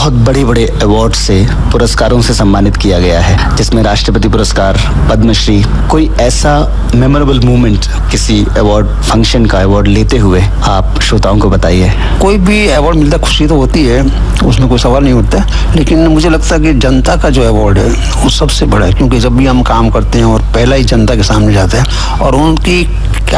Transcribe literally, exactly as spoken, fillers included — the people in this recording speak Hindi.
बहुत बड़े बड़े अवार्ड से, पुरस्कारों से सम्मानित किया गया है, जिसमें राष्ट्रपति पुरस्कार, पद्मश्री। कोई ऐसा मेमोरेबल मोमेंट किसी अवार्ड फंक्शन का अवार्ड लेते हुए आप श्रोताओं को बताइए। कोई भी अवार्ड मिलता खुशी तो होती है, उसमें कोई सवाल नहीं होता, लेकिन मुझे लगता है कि जनता का जो अवार्ड है वो सबसे बड़ा है, क्योंकि जब भी हम काम करते हैं और पहला ही जनता के सामने जाते हैं और उनकी